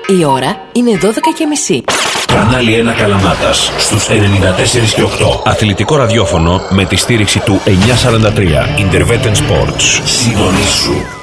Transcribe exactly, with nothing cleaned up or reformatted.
Η ώρα είναι δώδεκα και μισή. Κανάλι ένα Καλαμάτας στους ενενήντα τέσσερα και οκτώ. Αθλητικό ραδιόφωνο με τη στήριξη του εννιακόσια σαράντα τρία Intervetten Sports. Συντονίσου.